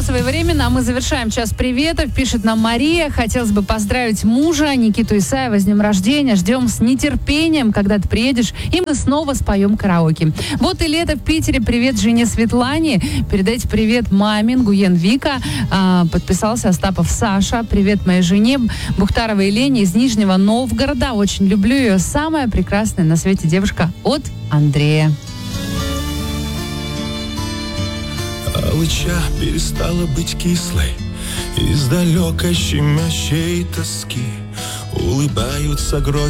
своевременно, а мы завершаем час приветов. Пишет нам Мария. Хотелось бы поздравить мужа Никиту Исаева с днем рождения. Ждем с нетерпением, когда ты приедешь, и мы снова споем караоке. Вот и лето в Питере. Привет жене Светлане. Передайте привет маме Нгуен Вика. Подписался Остапов Саша. Привет моей жене Бухтаровой Елене из Нижнего Новгорода. Очень люблю ее. Самая прекрасная на свете девушка от Андрея. Алыча перестала быть кислой, из далекой щемящей тоски улыбаются грозы.